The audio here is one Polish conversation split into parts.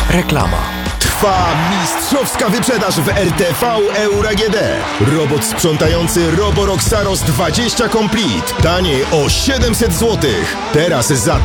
Reklama. Trwa mistrzowska wyprzedaż w RTV Euro AGD. Robot sprzątający Roborock Saros 20 Complete. Taniej o 700 zł. Teraz za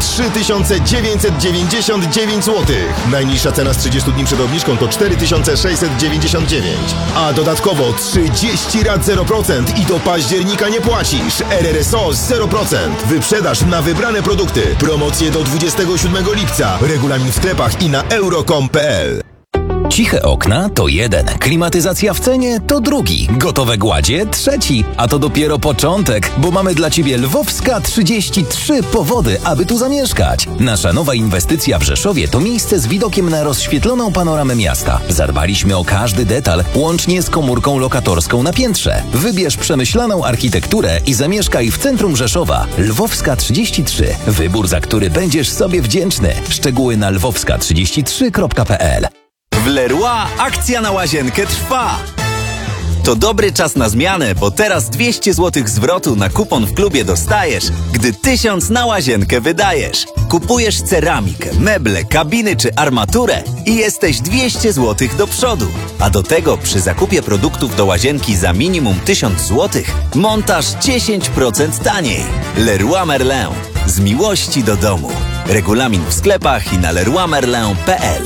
3999 zł. Najniższa cena z 30 dni przed obniżką to 4699. A dodatkowo 30 rat 0% i do października nie płacisz. RRSO 0%. Wyprzedaż na wybrane produkty. Promocje do 27 lipca. Regulamin w sklepach i na euro.com.pl. Ciche okna to jeden, klimatyzacja w cenie to drugi, gotowe gładzie trzeci, a to dopiero początek, bo mamy dla Ciebie Lwowska 33 powody, aby tu zamieszkać. Nasza nowa inwestycja w Rzeszowie to miejsce z widokiem na rozświetloną panoramę miasta. Zadbaliśmy o każdy detal, łącznie z komórką lokatorską na piętrze. Wybierz przemyślaną architekturę i zamieszkaj w centrum Rzeszowa. Lwowska 33. Wybór, za który będziesz sobie wdzięczny. Szczegóły na lwowska33.pl. W Leroy akcja na łazienkę trwa. To dobry czas na zmianę, bo teraz 200 zł zwrotu na kupon w klubie dostajesz, gdy 1000 na łazienkę wydajesz. Kupujesz ceramikę, meble, kabiny czy armaturę i jesteś 200 zł do przodu. A do tego przy zakupie produktów do łazienki za minimum 1000 zł montaż 10% taniej. Leroy Merlin. Z miłości do domu. Regulamin w sklepach i na leroymerlin.pl.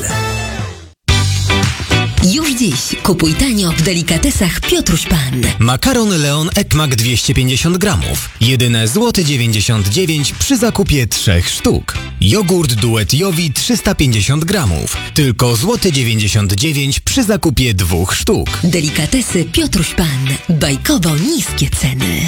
Już dziś kupuj tanio w delikatesach Piotruś Pan. Makaron Leon Ekmak 250 gramów. Jedyne złoty 99 przy zakupie 3 sztuk. Jogurt Duet Jowi 350 gramów. Tylko złoty 99 przy zakupie 2 sztuk. Delikatesy Piotruś Pan. Bajkowo niskie ceny.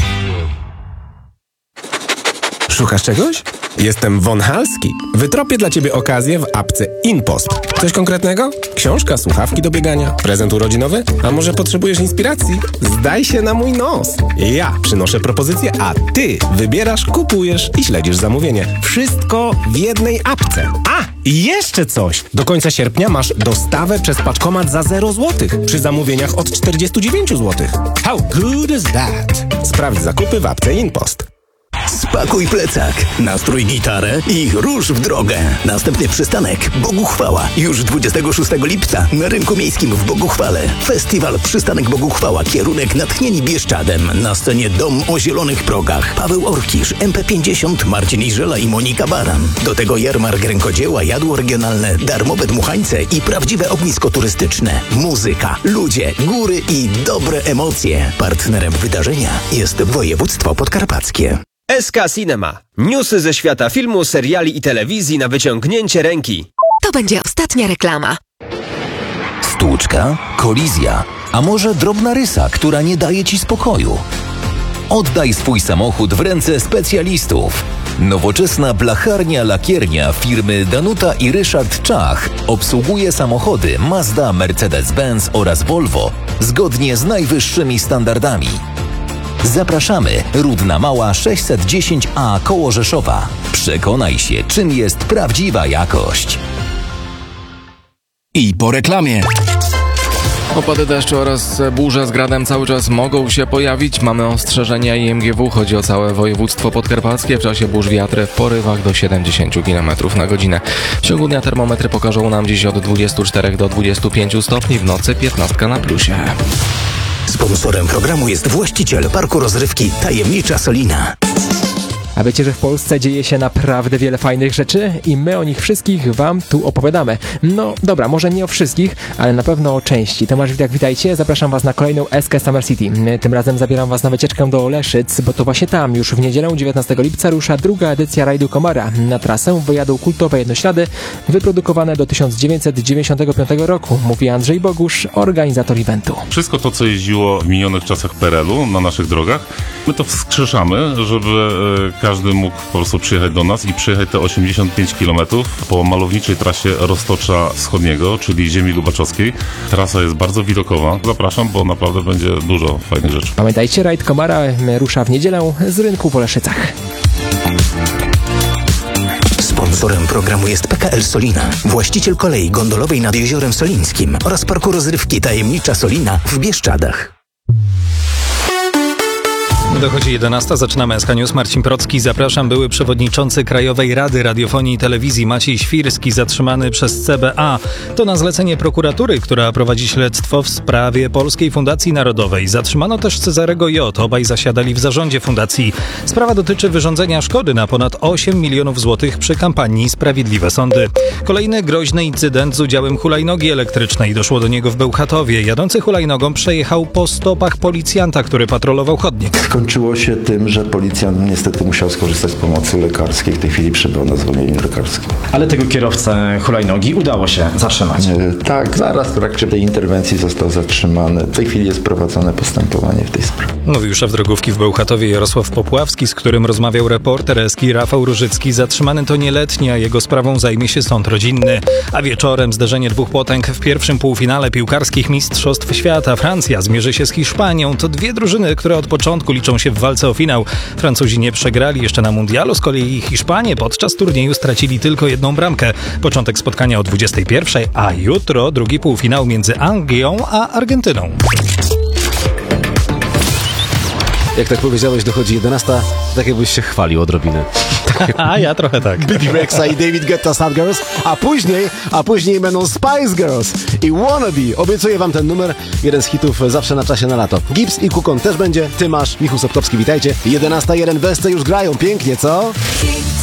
Szukasz czegoś? Jestem Von Halski. Wytropię dla Ciebie okazję w apce InPost. Coś konkretnego? Książka, słuchawki do biegania, prezent urodzinowy? A może potrzebujesz inspiracji? Zdaj się na mój nos. Ja przynoszę propozycję, a Ty wybierasz, kupujesz i śledzisz zamówienie. Wszystko w jednej apce. A! I jeszcze coś! Do końca sierpnia masz dostawę przez paczkomat za 0 zł przy zamówieniach od 49 zł. How good is that? Sprawdź zakupy w apce InPost. Spakuj plecak, nastrój gitarę i rusz w drogę. Następny przystanek Boguchwała. Już 26 lipca na Rynku Miejskim w Boguchwale. Festiwal Przystanek Boguchwała. Kierunek natchnieni Bieszczadem. Na scenie Dom o Zielonych Progach. Paweł Orkisz, MP50, Marcin Iżela i Monika Baran. Do tego jarmark rękodzieła, jadło regionalne, darmowe dmuchańce i prawdziwe ognisko turystyczne. Muzyka, ludzie, góry i dobre emocje. Partnerem wydarzenia jest województwo podkarpackie. SK Cinema. Newsy ze świata filmu, seriali i telewizji na wyciągnięcie ręki. To będzie ostatnia reklama. Stłuczka, kolizja, a może drobna rysa, która nie daje Ci spokoju. Oddaj swój samochód w ręce specjalistów. Nowoczesna blacharnia-lakiernia firmy Danuta i Ryszard Czach obsługuje samochody Mazda, Mercedes-Benz oraz Volvo zgodnie z najwyższymi standardami. Zapraszamy, Rudna Mała 610A koło Rzeszowa. Przekonaj się, czym jest prawdziwa jakość. I po reklamie. Opady deszczu oraz burze z gradem cały czas mogą się pojawić. Mamy ostrzeżenia IMGW. Chodzi o całe województwo podkarpackie. W czasie burz wiatry w porywach do 70 km na godzinę. W ciągu dnia termometry pokażą nam dziś od 24 do 25 stopni, w nocy 15 na plusie. Sponsorem programu jest właściciel parku rozrywki Tajemnicza Solina. A wiecie, że w Polsce dzieje się naprawdę wiele fajnych rzeczy i my o nich wszystkich wam tu opowiadamy. No dobra, może nie o wszystkich, ale na pewno o części. Tomasz Witek, witajcie, zapraszam was na kolejną SK Summer City. Tym razem zabieram was na wycieczkę do Oleszyc, bo to właśnie tam już w niedzielę 19 lipca rusza druga edycja rajdu Komara. Na trasę wyjadą kultowe jednoślady wyprodukowane do 1995 roku, mówi Andrzej Bogusz, organizator eventu. Wszystko to, co jeździło w minionych czasach PRL-u na naszych drogach, my to wskrzeszamy, żeby każdy mógł po prostu przyjechać do nas i przejechać te 85 km po malowniczej trasie Roztocza Wschodniego, czyli ziemi lubaczowskiej. Trasa jest bardzo widokowa. Zapraszam, bo naprawdę będzie dużo fajnych rzeczy. Pamiętajcie, rajd Komara rusza w niedzielę z rynku w Oleszycach. Sponsorem programu jest PKL Solina, właściciel kolei gondolowej nad Jeziorem Solińskim oraz parku rozrywki Tajemnicza Solina w Bieszczadach. Dochodzi 11, zaczynamy SK News. Marcin Procki, zapraszam. Były przewodniczący Krajowej Rady Radiofonii i Telewizji Maciej Świrski zatrzymany przez CBA. To na zlecenie prokuratury, która prowadzi śledztwo w sprawie Polskiej Fundacji Narodowej. Zatrzymano też Cezarego J. Obaj zasiadali w zarządzie fundacji. Sprawa dotyczy wyrządzenia szkody na ponad 8 milionów złotych przy kampanii Sprawiedliwe Sądy. Kolejny groźny incydent z udziałem hulajnogi elektrycznej. Doszło do niego w Bełchatowie. Jadący hulajnogą przejechał po stopach policjanta, który patrolował chodnik. Skończyło się tym, że policjant niestety musiał skorzystać z pomocy lekarskiej. W tej chwili przebywał na zwolnieniu lekarskim. Ale tego kierowcę hulajnogi udało się zatrzymać. Tak, zaraz w trakcie tej interwencji został zatrzymany. W tej chwili jest prowadzone postępowanie w tej sprawie. Mówił szef drogówki w Bełchatowie Jarosław Popławski, z którym rozmawiał reporter Eski Rafał Różycki. Zatrzymany to nieletni, a jego sprawą zajmie się sąd rodzinny. A wieczorem zderzenie dwóch potęg w pierwszym półfinale piłkarskich Mistrzostw Świata. Francja zmierzy się z Hiszpanią. To dwie drużyny, które od początku liczą się w walce o finał. Francuzi nie przegrali jeszcze na mundialu, z kolei Hiszpanie podczas turnieju stracili tylko jedną bramkę. Początek spotkania o 21:00, a jutro drugi półfinał między Anglią a Argentyną. Jak tak powiedziałeś, dochodzi 11, tak jakbyś się chwalił odrobinę. A ja trochę tak. Bibi Rexa i David Guetta, Sad Girls, a później będą Spice Girls i Wannabe. Obiecuję wam ten numer, jeden z hitów zawsze na czasie na lato. Gibbs i Kukon też będzie, ty masz, Michał Sopkowski, witajcie. 11:01 Wesce już grają, pięknie, co?